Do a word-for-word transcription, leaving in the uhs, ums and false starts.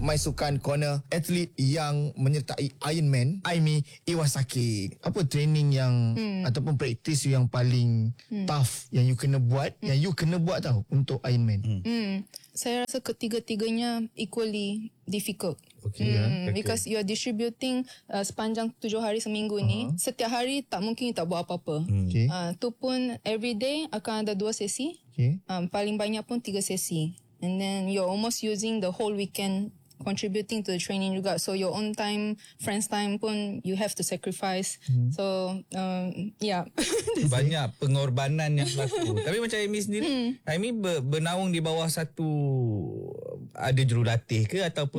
My Sukan Corner, atlet yang menyertai Ironman, Aimi Iwasaki. Apa training yang hmm. ataupun praktis yang paling hmm. tough yang you kena buat, hmm. yang you kena buat tau untuk Ironman? Hmm. Hmm. Saya rasa ketiga-tiganya equally difficult. Okay, hmm, yeah. okay. Because you are distributing uh, sepanjang tujuh hari seminggu uh-huh. ni, setiap hari tak mungkin you tak buat apa-apa. Hmm. Okay. Uh, tu pun every day akan ada dua sesi. Okay. Um, paling banyak pun tiga sesi. And then you're almost using the whole weekend contributing to the training juga. So your own time, friends time pun you have to sacrifice. Hmm. So um, yeah. Banyak pengorbanan yang berlaku. Tapi macam Aimi sendiri, hmm. Aimi ber, bernaung di bawah satu, ada jurulatih ke ataupun